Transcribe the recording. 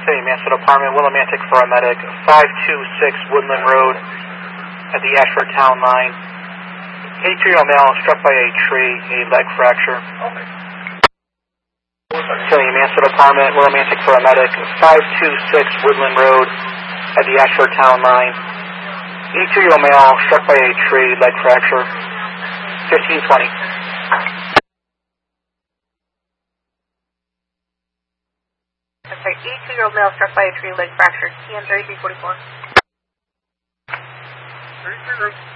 City Mansfield Apartment, Willimantic for a medic, 526 Woodland Road at the Ashford Town Line. 82-year-old male struck by a tree, a leg fracture. City Mansfield Apartment, Willimantic for a medic, 526 Woodland Road at the Ashford Town Line. 82-year-old male struck by a tree, leg fracture. 1520. I'm sorry, 82-year-old male struck by a tree, leg fractured. TN 3344. 33.